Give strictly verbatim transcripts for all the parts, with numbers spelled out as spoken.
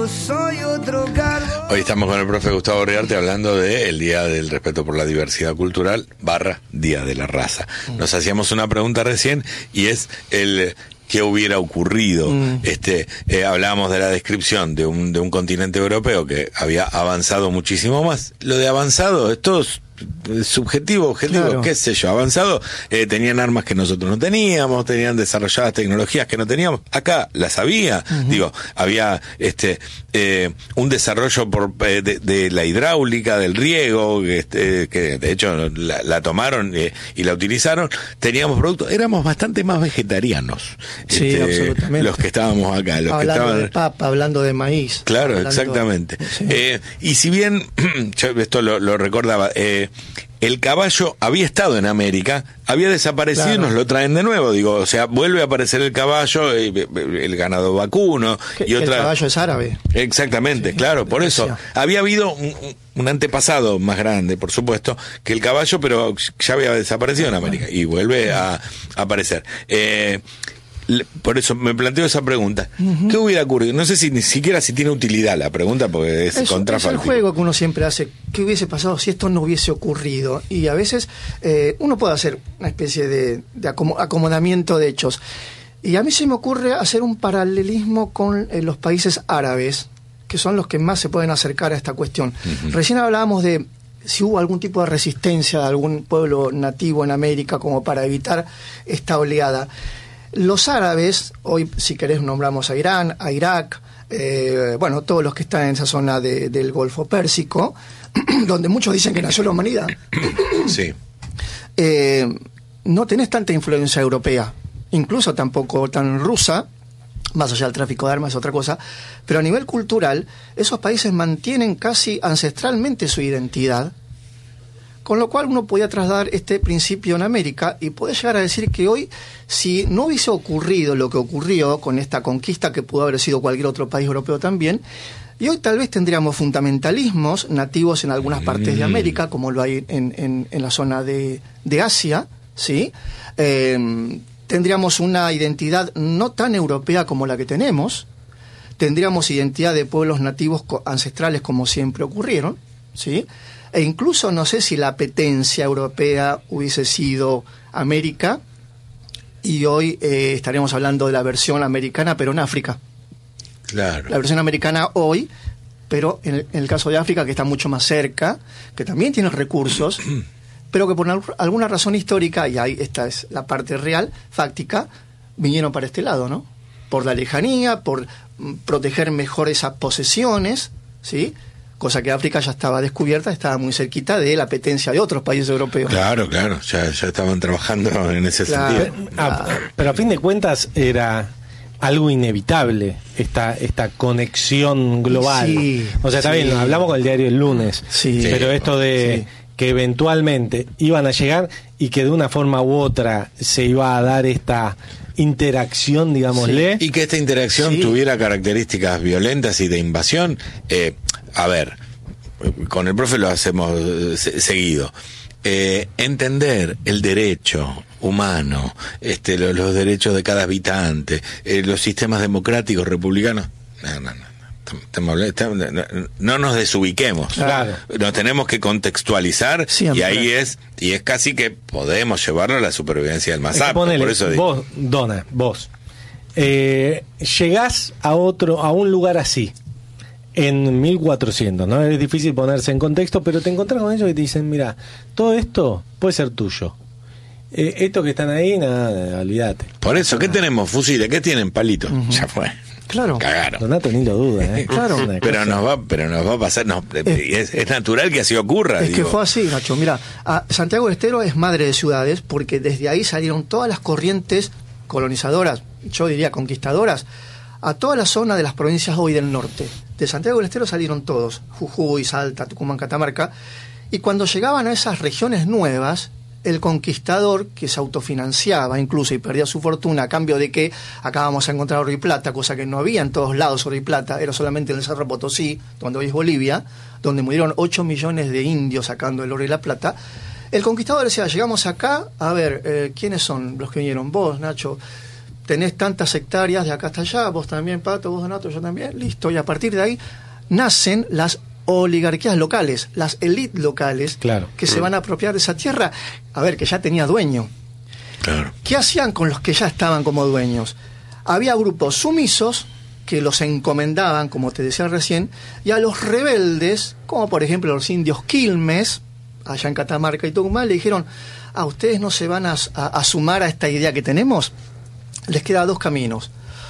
yo soy otro cargo. Hoy estamos con el profe Gustavo Riarte hablando de el Día del Respeto por la Diversidad Cultural barra Día de la Raza. Nos hacíamos una pregunta recién y es el qué hubiera ocurrido. Mm. Este, eh, hablábamos de la descripción de un de un continente europeo que había avanzado muchísimo más. Lo de avanzado, esto es subjetivo, objetivo, claro. Qué sé yo, avanzado, eh, tenían armas que nosotros no teníamos, tenían desarrolladas tecnologías que no teníamos, acá las había, uh-huh. digo, había este eh, un desarrollo por eh, de, de la hidráulica, del riego, este, que de hecho la, la tomaron eh, y la utilizaron, teníamos productos, éramos bastante más vegetarianos, sí, este, absolutamente. Los que estábamos acá, los hablando que estaban... de papa, hablando de maíz. Claro, hablando... exactamente. Sí. Eh, y si bien, yo esto lo, lo recordaba, eh, el caballo había estado en América, había desaparecido, claro. Y nos lo traen de nuevo, digo, o sea, vuelve a aparecer el caballo, el ganado vacuno que, y otra... El caballo es árabe. Exactamente, sí, claro, por eso había habido un, un antepasado más grande, por supuesto, que el caballo, pero ya había desaparecido en América y vuelve a, a aparecer. Eh, Por eso me planteo esa pregunta. Uh-huh. ¿Qué hubiera ocurrido? No sé si ni siquiera si tiene utilidad la pregunta, porque es contrafáctico. Es el juego que uno siempre hace. ¿Qué hubiese pasado si esto no hubiese ocurrido? Y a veces eh, uno puede hacer una especie de, de acom- acomodamiento de hechos. Y a mí se me ocurre hacer un paralelismo con eh, los países árabes, que son los que más se pueden acercar a esta cuestión. Uh-huh. Recién hablábamos de si hubo algún tipo de resistencia de algún pueblo nativo en América como para evitar esta oleada. Los árabes, hoy si querés nombramos a Irán, a Irak, eh, bueno, todos los que están en esa zona de, del Golfo Pérsico, donde muchos dicen que nació la humanidad, sí. eh, no tenés tanta influencia europea, incluso tampoco tan rusa, más allá del tráfico de armas es otra cosa, pero a nivel cultural, esos países mantienen casi ancestralmente su identidad, con lo cual uno podía trasladar este principio en América y puede llegar a decir que hoy, si no hubiese ocurrido lo que ocurrió con esta conquista, que pudo haber sido cualquier otro país europeo también, y hoy tal vez tendríamos fundamentalismos nativos en algunas partes de América, como lo hay en, en, en la zona de, de Asia, ¿sí? Eh, tendríamos una identidad no tan europea como la que tenemos, tendríamos identidad de pueblos nativos ancestrales como siempre ocurrieron, ¿sí? E incluso no sé si la apetencia europea hubiese sido América y hoy eh, estaríamos hablando de la versión americana pero en África. Claro. La versión americana hoy, pero en el, en el caso de África, que está mucho más cerca, que también tiene recursos, pero que por una, alguna razón histórica, y ahí esta es la parte real, fáctica, vinieron para este lado, ¿no? Por la lejanía, por mm, proteger mejor esas posesiones, ¿sí? Cosa que África ya estaba descubierta, estaba muy cerquita de la apetencia de otros países europeos. Claro, claro, ya, ya estaban trabajando en ese claro. sentido. Pero a, pero a fin de cuentas era algo inevitable esta esta conexión global. Sí, o sea, está sí. bien, hablamos con el diario el lunes, sí, pero esto de sí. que eventualmente iban a llegar y que de una forma u otra se iba a dar esta interacción, digámosle. Sí. Y que esta interacción sí. tuviera características violentas y de invasión. Eh, a ver, con el profe lo hacemos se- seguido. Eh, entender el derecho humano, este, los, los derechos de cada habitante, eh, los sistemas democráticos republicanos. No, no, no. Estamos, estamos, no, no nos desubiquemos, claro. Nos tenemos que contextualizar. Siempre. Y ahí es y es casi que podemos llevarlo a la supervivencia del más apto. Por eso digo. Vos, Dona, vos eh, llegás a otro, a un lugar así en mil cuatrocientos, ¿no? Es difícil ponerse en contexto, pero te encontrás con ellos y te dicen, mira, todo esto puede ser tuyo. Eh, estos que están ahí, nada, olvídate. Por eso, ¿qué tenemos? Fusiles, ¿qué tienen? Palitos. Uh-huh. Ya fue. Claro. Cagaron. Donato ni lo duda, ¿eh? Claro. Pero nos va, pero nos va a pasar, no, es, es natural que así ocurra. Es digo. que fue así, Nacho. Mira, a Santiago del Estero es madre de ciudades porque desde ahí salieron todas las corrientes colonizadoras, yo diría conquistadoras, a toda la zona de las provincias hoy del norte. De Santiago del Estero salieron todos, Jujuy, Salta, Tucumán, Catamarca, y cuando llegaban a esas regiones nuevas, el conquistador, que se autofinanciaba incluso y perdía su fortuna a cambio de que acá vamos a encontrar oro y plata, cosa que no había en todos lados oro y plata, era solamente en el Cerro Potosí, donde hoy es Bolivia, donde murieron ocho millones de indios sacando el oro y la plata. El conquistador decía, llegamos acá, a ver, eh, ¿quiénes son los que vinieron? Vos, Nacho, tenés tantas hectáreas de acá hasta allá, vos también, Pato, vos Donato, yo también, listo. Y a partir de ahí nacen las oligarquías locales, las élites locales, claro, que se van a apropiar de esa tierra, a ver, que ya tenía dueño. Claro. ¿Qué hacían con los que ya estaban como dueños? Había grupos sumisos que los encomendaban, como te decía recién, y a los rebeldes, como por ejemplo los indios Quilmes, allá en Catamarca y Tucumán, le dijeron: ¿a ustedes no se van a, a, a sumar a esta idea que tenemos? Les quedan dos caminos.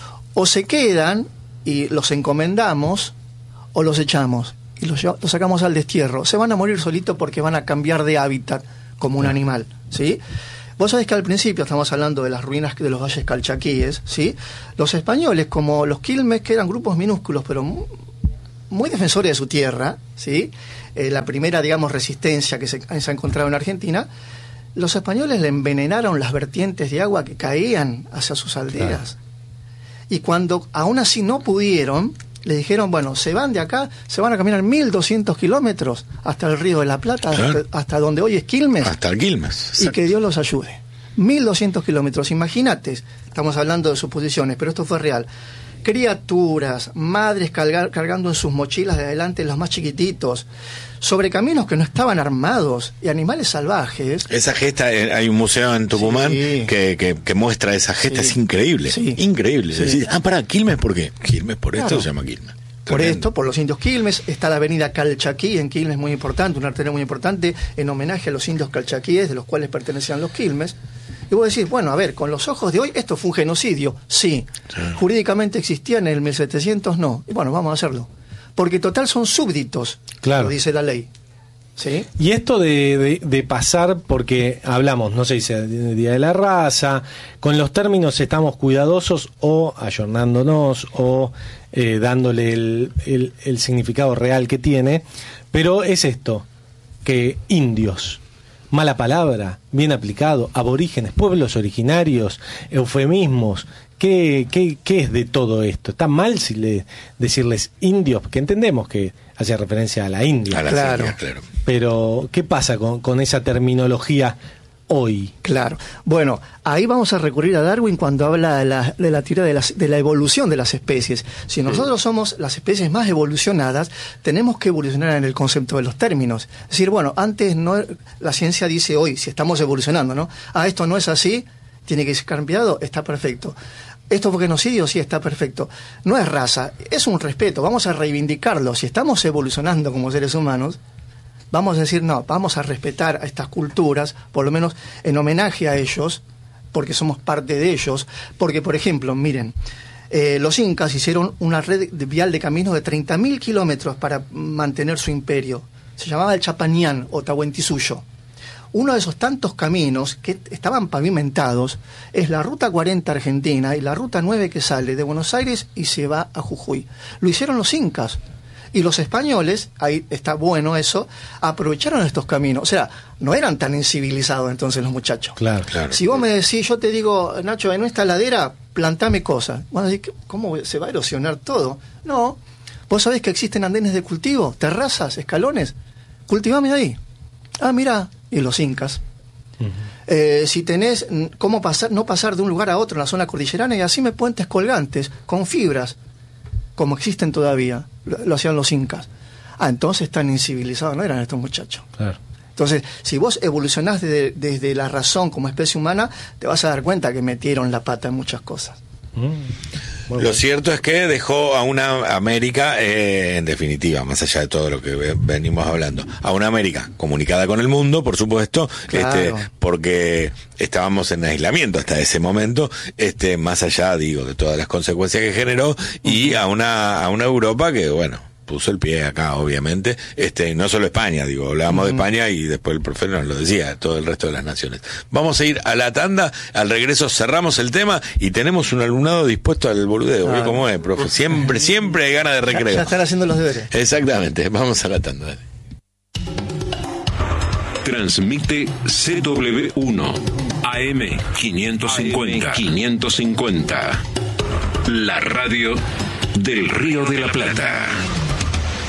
O se quedan y los encomendamos, o los echamos y los, los sacamos al destierro. Se van a morir solitos porque van a cambiar de hábitat como un animal, ¿sí? Vos sabés que al principio estamos hablando de las ruinas de los valles calchaquíes, ¿sí? Los españoles, como los Quilmes, que eran grupos minúsculos, pero muy, muy defensores de su tierra, ¿sí? Eh, la primera, digamos, resistencia que se, se ha encontrado en Argentina, los españoles le envenenaron las vertientes de agua que caían hacia sus aldeas. Claro. Y cuando aún así no pudieron, le dijeron: bueno, se van de acá, se van a caminar mil doscientos kilómetros hasta el Río de la Plata, claro, hasta, hasta donde hoy es Quilmes. Hasta el Quilmes. Exacto. Y que Dios los ayude. mil doscientos kilómetros, imagínate, estamos hablando de suposiciones, pero esto fue real. Criaturas, madres cargar, cargando en sus mochilas de adelante los más chiquititos, sobre caminos que no estaban armados, y animales salvajes. Esa gesta, hay un museo en Tucumán, sí, que, que, que muestra esa gesta, sí, es increíble, sí, increíble. Sí. Decir, ah, pará, Quilmes, ¿por qué? Quilmes, por claro, esto se llama Quilmes. Por Tremendo. Esto, por los indios Quilmes. Está la avenida Calchaquí en Quilmes, muy importante, una arteria muy importante, en homenaje a los indios calchaquíes, de los cuales pertenecían los Quilmes. Y vos decís, bueno, a ver, con los ojos de hoy, ¿esto fue un genocidio? Sí. sí. ¿Jurídicamente existía en el mil setecientos? No. Y bueno, vamos a hacerlo. Porque total son súbditos, claro, lo dice la ley. ¿Sí? Y esto de, de, de pasar, porque hablamos, no sé si es Día de la Raza, con los términos estamos cuidadosos o ayornándonos o eh, dándole el, el, el significado real que tiene, pero es esto, que indios, mala palabra, bien aplicado, aborígenes, pueblos originarios, eufemismos, ¿qué, qué, qué es de todo esto? ¿Está mal si le, decirles indios? Porque entendemos que hace referencia a la India. A la claro. India, claro. Pero, ¿qué pasa con, con esa terminología hoy? Claro. Bueno, ahí vamos a recurrir a Darwin cuando habla de la, de la teoría de, las, de la evolución de las especies. Si nosotros sí. somos las especies más evolucionadas, tenemos que evolucionar en el concepto de los términos. Es decir, bueno, antes no, la ciencia dice hoy, si estamos evolucionando, ¿no? Ah, esto no es así, tiene que ser cambiado, está perfecto. Esto fue genocidio, sí, está perfecto. No es raza, es un respeto, vamos a reivindicarlo. Si estamos evolucionando como seres humanos, vamos a decir, no, vamos a respetar a estas culturas, por lo menos en homenaje a ellos, porque somos parte de ellos. Porque, por ejemplo, miren, eh, los incas hicieron una red de, vial de caminos de treinta mil kilómetros para mantener su imperio. Se llamaba el Chapanián o Tahuantinsuyo. Uno de esos tantos caminos que estaban pavimentados es la Ruta cuarenta argentina y la Ruta nueve que sale de Buenos Aires y se va a Jujuy. Lo hicieron los incas. Y los españoles, ahí está bueno eso, aprovecharon estos caminos. O sea, no eran tan incivilizados entonces los muchachos. Claro, claro. Si vos me decís, yo te digo, Nacho, en esta ladera, plantame cosas. Vos decís, ¿cómo se va a erosionar todo? No. Vos sabés que existen andenes de cultivo, terrazas, escalones. Cultivame ahí. Ah, mirá. Y los incas. Uh-huh. Eh, si tenés cómo pasar, no pasar de un lugar a otro en la zona cordillerana, y así me puentes colgantes, con fibras, como existen todavía, lo, lo hacían los incas. Ah, entonces tan incivilizados no eran estos muchachos. Claro. Entonces, si vos evolucionás desde, desde la razón como especie humana, te vas a dar cuenta que metieron la pata en muchas cosas. Mm. Lo bueno. cierto es que dejó a una América, eh, en definitiva, más allá de todo lo que venimos hablando, a una América comunicada con el mundo, por supuesto, claro. este, porque estábamos en aislamiento hasta ese momento, este, más allá, digo, de todas las consecuencias que generó, y a una, a una Europa que, bueno, puso el pie acá, obviamente, este, no solo España, digo, hablábamos uh-huh. de España y después el profe nos lo decía, todo el resto de las naciones. Vamos a ir a la tanda, al regreso cerramos el tema y tenemos un alumnado dispuesto al boludeo, ah, ¿cómo es, profe? Siempre, siempre hay ganas de recreo. Ya, ya están haciendo los deberes. Exactamente, vamos a la tanda. Dale. Transmite C W uno, A M quinientos cincuenta, quinientos cincuenta, la radio del Río de la Plata.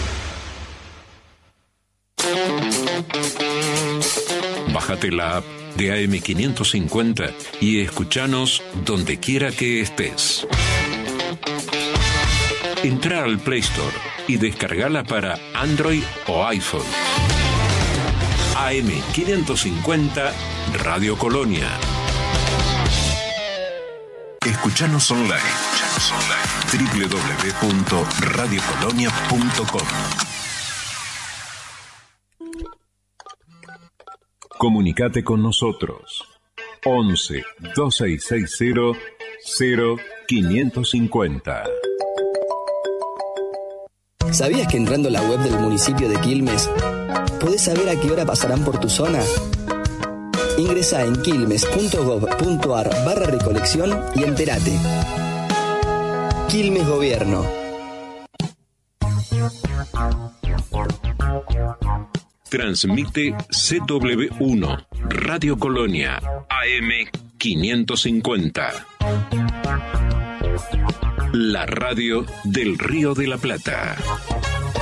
Bájate la app de A M quinientos cincuenta y escuchanos donde quiera que estés. Entra al Play Store y descargala para Android o iPhone. A M quinientos cincuenta Radio Colonia. Escuchanos online. doble u doble u doble u punto radio colonia punto com. Comunicate con nosotros. once, dos seis seis cero, cero quinientos cincuenta. ¿Sabías que entrando a la web del municipio de Quilmes podés saber a qué hora pasarán por tu zona? Ingresá en quilmes punto gob punto ar barra recolección y entérate. Quilmes Gobierno. Transmite C W uno, Radio Colonia, A M quinientos cincuenta. La radio del Río de la Plata.